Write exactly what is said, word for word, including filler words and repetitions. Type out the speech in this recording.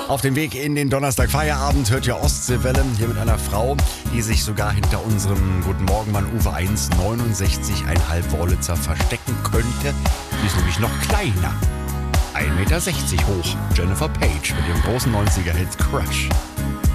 Auf dem Weg in den Donnerstag-Feierabend hört ihr Ostseewelle hier mit einer Frau, die sich sogar hinter unserem Guten Morgen Mann Uwe eins neunundsechzig Komma fünf Wollitzer verstecken könnte. Die ist nämlich noch kleiner. ein Meter sechzig hoch. Jennifer Page mit ihrem großen neunziger-Hit Crush.